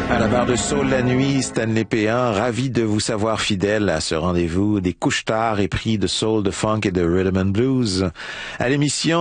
À la barre de Soul la nuit, Stanley Péan, ravi de vous savoir fidèle à ce rendez-vous des couches-tard épris de soul, de funk et de rhythm and blues. À l'émission